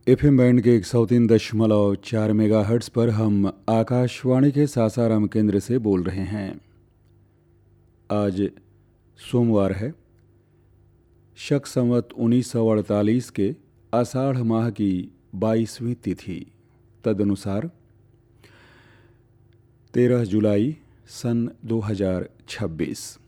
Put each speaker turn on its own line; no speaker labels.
FM band के 103.4 megahertz पर हम आकाशवाणी के सासाराम केंद्र से बोल रहे हैं। आज सोमवार है, शक संवत 1948 के आषाढ़ माह की 22वीं तिथि, तदनुसार 13 जुलाई सन 2026।